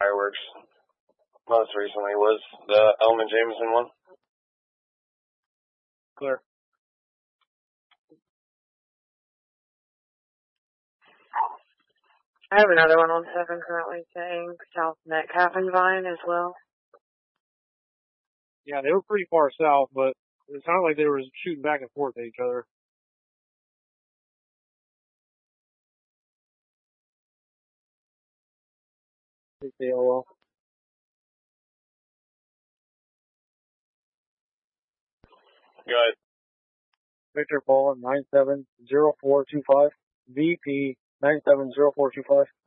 fireworks. Most recently was the Elman Jameson one. Clear. I have another one on 7 currently saying South Metcalf and Vine as well. Yeah, they were pretty far south, but it sounded like they were shooting back and forth at each other. CLO. Go ahead. Victor Paul 970425. VP 970425.